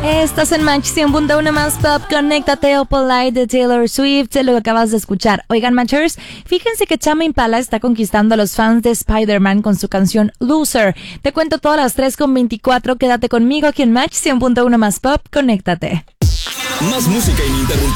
Estás en Match 100.1 más pop, conéctate o Polite de Taylor Swift, lo que acabas de escuchar. Oigan, Matchers, fíjense que Tame Impala está conquistando a los fans de Spider-Man con su canción Loser. Te cuento todas las 3:24, quédate conmigo aquí en Match 100.1 más pop, conéctate. Más música ininterrumpida.